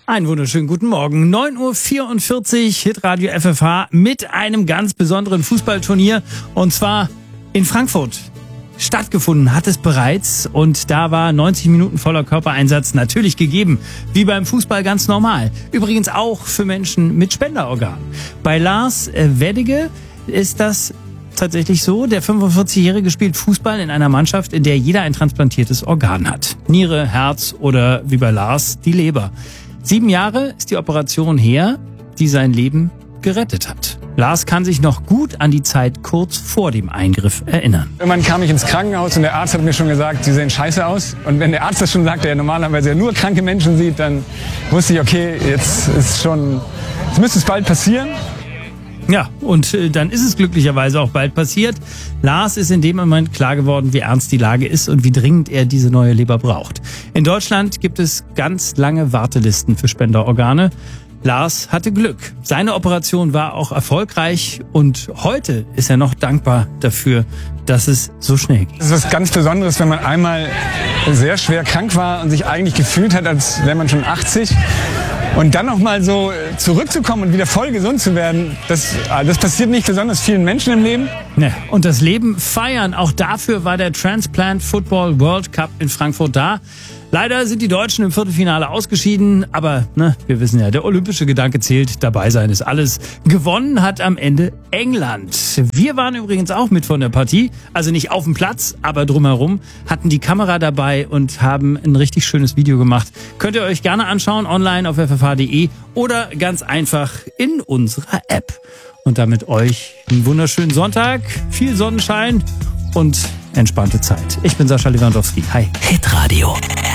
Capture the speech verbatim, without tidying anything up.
Einen wunderschönen guten Morgen. neun Uhr vierundvierzig, Hitradio F F H mit einem ganz besonderen Fußballturnier. Und zwar in Frankfurt. Stattgefunden hat es bereits und da war neunzig Minuten voller Körpereinsatz natürlich gegeben, wie beim Fußball ganz normal. Übrigens auch für Menschen mit Spenderorganen. Bei Lars Weddige ist das tatsächlich so. Der fünfundvierzigjährige spielt Fußball in einer Mannschaft, in der jeder ein transplantiertes Organ hat. Niere, Herz oder wie bei Lars die Leber. Sieben Jahre ist die Operation her, die sein Leben gerettet hat. Lars kann sich noch gut an die Zeit kurz vor dem Eingriff erinnern. Irgendwann kam ich ins Krankenhaus und der Arzt hat mir schon gesagt, Sie sehen scheiße aus. Und wenn der Arzt das schon sagt, der normalerweise ja nur kranke Menschen sieht, dann wusste ich, okay, jetzt ist schon, jetzt müsste es bald passieren. Ja, und äh, dann ist es glücklicherweise auch bald passiert. Lars ist in dem Moment klar geworden, wie ernst die Lage ist und wie dringend er diese neue Leber braucht. In Deutschland gibt es ganz lange Wartelisten für Spenderorgane. Lars hatte Glück. Seine Operation war auch erfolgreich und heute ist er noch dankbar dafür, dass es so schnell ging. Es ist was ganz Besonderes, wenn man einmal sehr schwer krank war und sich eigentlich gefühlt hat, als wäre man schon achtzig. Und dann noch mal so zurückzukommen und wieder voll gesund zu werden, das, das passiert nicht besonders vielen Menschen im Leben. Ne, und das Leben feiern, auch dafür war der Transplant Football World Cup in Frankfurt da. Leider sind die Deutschen im Viertelfinale ausgeschieden, aber ne, wir wissen ja, der olympische Gedanke zählt, dabei sein ist alles. Gewonnen hat am Ende England. Wir waren übrigens auch mit von der Partie, also nicht auf dem Platz, aber drumherum, hatten die Kamera dabei und haben ein richtig schönes Video gemacht. Könnt ihr euch gerne anschauen, online auf f f h punkt d e oder ganz einfach in unserer App. Und damit euch einen wunderschönen Sonntag, viel Sonnenschein und entspannte Zeit. Ich bin Sascha Lewandowski. Hi. Hitradio.